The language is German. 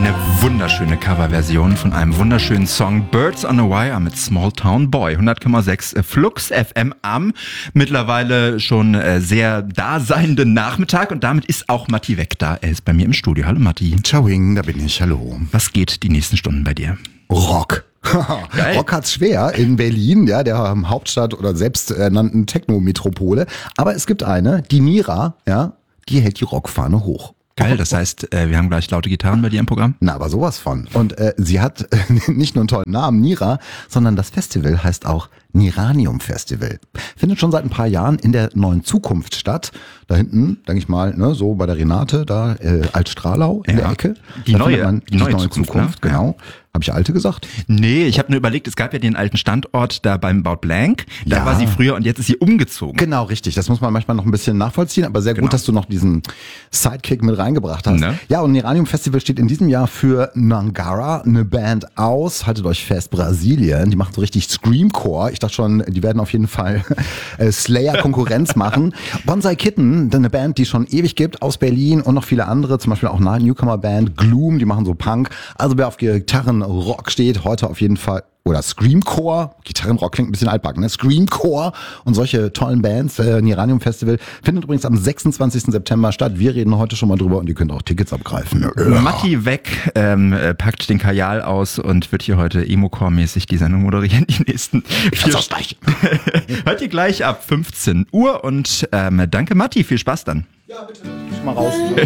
Eine wunderschöne Coverversion von einem wunderschönen Song Birds on a Wire mit Small Town Boy. 100,6 Flux FM am mittlerweile schon sehr daseinenden Nachmittag. Und damit ist auch Matti weg da. Er ist bei mir im Studio. Hallo Matti. Ciao, da bin ich. Hallo. Was geht die nächsten Stunden bei dir? Rock. Rock hat's schwer in Berlin, ja, der Hauptstadt oder selbsternannten Techno-Metropole. Aber es gibt eine, die Mira, ja, die hält die Rockfahne hoch. Geil, das heißt, wir haben gleich laute Gitarren bei dir im Programm? Na, aber sowas von. Und sie hat nicht nur einen tollen Namen, Nira, sondern das Festival heißt auch Niranium Festival. Findet schon seit ein paar Jahren in der Neuen Zukunft statt. Da hinten, denke ich mal, ne, so bei der Renate, da Altstralau in der Ecke. Die da neue Zukunft, ne? Genau. Habe ich alte gesagt? Nee, ich habe nur überlegt, es gab ja den alten Standort da beim Baut Blank. Da war sie früher und jetzt ist sie umgezogen. Genau, richtig. Das muss man manchmal noch ein bisschen nachvollziehen, aber sehr gut, dass du noch diesen Sidekick mit reingebracht hast. Ne? Ja, und Niranium Festival steht in diesem Jahr für Nangara, eine Band aus, haltet euch fest, Brasilien. Die machen so richtig Screamcore. Ich dachte schon, die werden auf jeden Fall Slayer Konkurrenz machen. Bonsai Kitten, eine Band, die es schon ewig gibt, aus Berlin und noch viele andere, zum Beispiel auch eine Newcomer-Band, Gloom, die machen so Punk. Also wer auf Gitarrenrock steht, heute auf jeden Fall, oder Screamcore, Gitarrenrock klingt ein bisschen altbacken, ne? Screamcore und solche tollen Bands. Niranium Festival findet übrigens am 26. September statt. Wir reden heute schon mal drüber und ihr könnt auch Tickets abgreifen. Matti weg, packt den Kajal aus und wird hier heute Emo-Core-mäßig die Sendung moderieren. Die nächsten 4 hört ihr gleich ab 15 Uhr und danke Matti, viel Spaß dann. Ja, bitte. Ich mal raus.